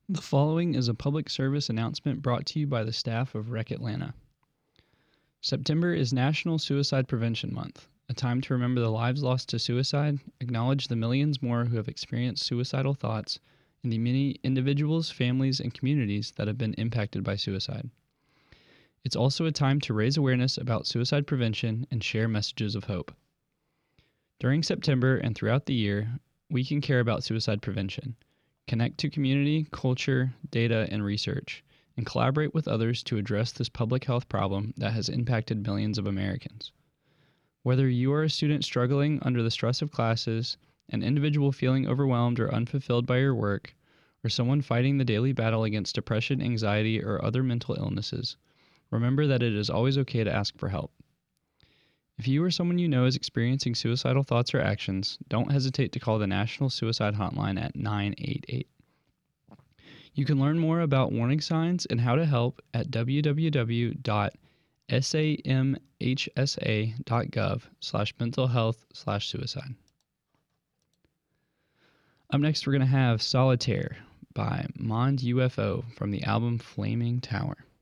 The following is a public service announcement brought to you by the staff of Rec Atlanta. September is National Suicide Prevention Month, a time to remember the lives lost to suicide, acknowledge the millions more who have experienced suicidal thoughts, and the many individuals, families, and communities that have been impacted by suicide. It's also a time to raise awareness about suicide prevention and share messages of hope. During September and throughout the year, we can care about suicide prevention, connect to community, culture, data, and research, and collaborate with others to address this public health problem that has impacted millions of Americans. Whether you are a student struggling under the stress of classes, an individual feeling overwhelmed or unfulfilled by your work, or someone fighting the daily battle against depression, anxiety, or other mental illnesses, remember that it is always okay to ask for help. If you or someone you know is experiencing suicidal thoughts or actions, don't hesitate to call the National Suicide Hotline at 988. You can learn more about warning signs and how to help at www.samhsa.gov/mentalhealth/suicide. Up next, we're going to have Solitaire by Mond UFO from the album Flaming Tower.